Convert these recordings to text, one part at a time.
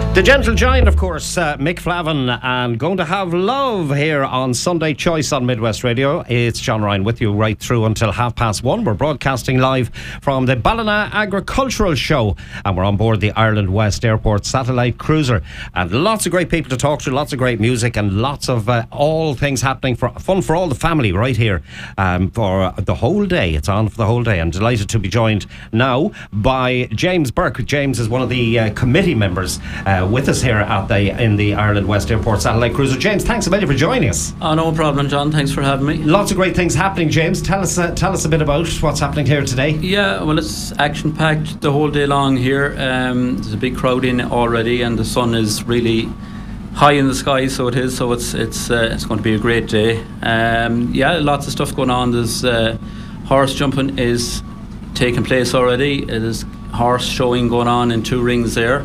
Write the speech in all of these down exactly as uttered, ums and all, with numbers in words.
The gentle giant, of course, uh, Mick Flavin, and going to have love here on Sunday Choice on Midwest Radio. It's John Ryan with you right through until half past one. We're broadcasting live from the Ballina Agricultural Show, and we're on board the Ireland West Airport satellite cruiser. And lots of great people to talk to, lots of great music, and lots of uh, all things happening for fun for all the family right here um, for the whole day. It's on for the whole day. I'm delighted to be joined now by James Burke. James is one of the uh, committee members Uh, with us here at the in the Ireland West Airport satellite cruiser. James, thanks a million for joining us. Oh, no problem, John. Thanks for having me. Lots of great things happening, James. Tell us, uh, tell us a bit about what's happening here today. Yeah, well, it's action packed the whole day long here. Um, there's a big crowd in already, and the sun is really high in the sky, so it is. So it's it's uh, it's going to be a great day. Um, yeah, lots of stuff going on. There's uh, horse jumping is taking place already. There's horse showing going on in two rings there.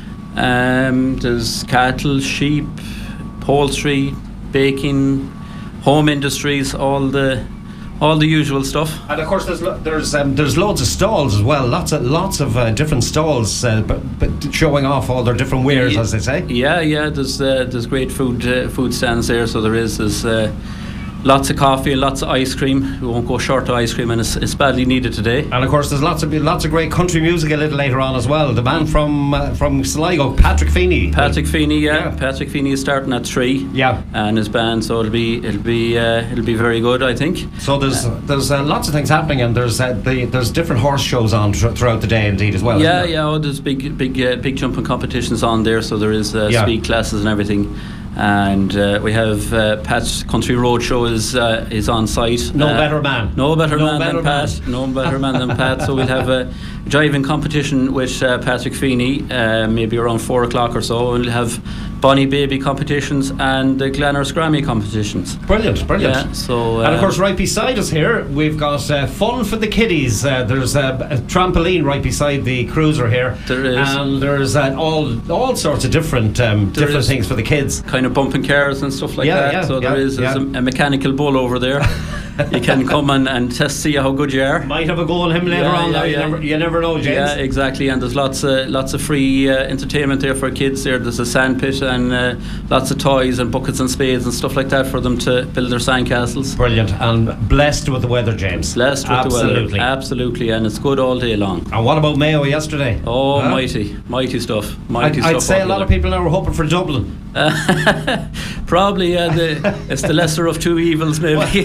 Um, there's cattle, sheep, poultry, baking, home industries, all the all the usual stuff. And of course, there's lo- there's um, there's loads of stalls as well. Lots of lots of uh, different stalls, uh, but, but showing off all their different wares, yeah, as they say. Yeah, yeah. There's uh, there's great food uh, food stands there. So there is there's uh, lots of coffee and lots of ice cream. We won't go short of ice cream, and it's, it's badly needed today. And of course, there's lots of lots of great country music a little later on as well. The man from uh, from Sligo, Patrick Feeney. Patrick Feeney, yeah. yeah. Patrick Feeney is starting at three. Yeah. And his band, so it'll be it'll be uh, it'll be very good, I think. So there's uh, there's uh, lots of things happening, and there's uh, the, there's different horse shows on tr- throughout the day, indeed, as well. Yeah, yeah. Oh, there's big big uh, big jumping competitions on there, so there is uh, yeah. speed classes and everything. And uh, we have uh, Pat's Country Road Show is uh, is on site. No uh, better man. No better no man better than man. Pat. No better man than Pat. So we'll have a driving competition with uh, Patrick Feeney, uh, maybe around four o'clock or so. We'll have Bonnie Baby competitions and the Glenner's Grammy competitions. Brilliant, brilliant. Yeah, so, uh, and of course, right beside us here, we've got uh, fun for the kiddies. Uh, there's uh, a trampoline right beside the cruiser here. There is. And there's uh, all all sorts of different um, There different is. things for the kids. Kind of bumping cars and stuff like Yeah, that. yeah, so yeah, there is there's yeah. a, a mechanical bull over there. You can come and, and test, see how good you are. Might have a go on him later Yeah, on. yeah, now. You, yeah. never, you never know, James. Yeah, exactly. And there's lots of lots of free uh, entertainment there for kids. There, there's a sand pit and uh, lots of toys and buckets and spades and stuff like that for them to build their sandcastles. Brilliant, and blessed with the weather, James. Blessed with Absolutely. the weather, absolutely, and it's good all day long. And what about Mayo yesterday? Oh, Huh? mighty, mighty stuff, mighty I'd, stuff. I'd say a lot altogether. of people now were hoping for Dublin. Uh, probably, yeah. The, it's the lesser of two evils, maybe.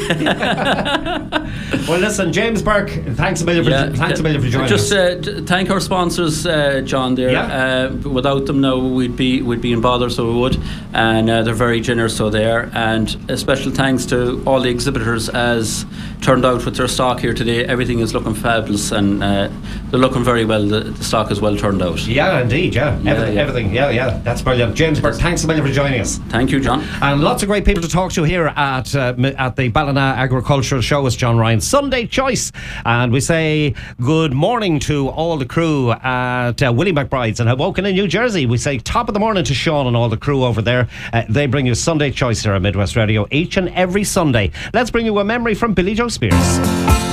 Well, listen, James Burke, thanks a million for, Yeah, thanks a million for joining just us. uh, d- thank our sponsors, uh, John. There, Yeah. uh, without them now we'd be we'd be in bother, so we would. And uh, they're very generous, so there. And a special thanks to all the exhibitors as turned out with their stock here today. Everything is looking fabulous, and uh, they're looking very well. The, the stock is well turned out. Yeah, indeed, yeah. Yeah, everything, yeah. everything, yeah, yeah. That's brilliant. James Burke, thanks a million for joining us. Thank you, John. And lots of great people to talk to here at uh, m- at the Ballina Agricultural Show. It's John Ryan, Sunday Choice. And we say good morning to all the crew at uh, Willie McBride's in Hoboken in New Jersey. We say top of the morning to Sean and all the crew over there. Uh, they bring you Sunday Choice here at Midwest Radio each and every Sunday. Let's bring you a memory from Billy Joe Spears.